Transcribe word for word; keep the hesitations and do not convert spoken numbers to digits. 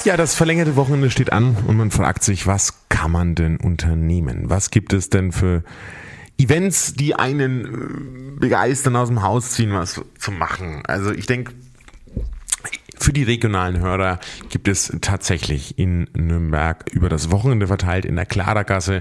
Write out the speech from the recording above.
Ja, das verlängerte Wochenende steht an und man fragt sich, was kann man denn unternehmen? Was gibt es denn für Events, die einen begeistern, aus dem Haus ziehen, was zu machen? Also ich denke, für die regionalen Hörer gibt es tatsächlich in Nürnberg über das Wochenende verteilt in der Klarergasse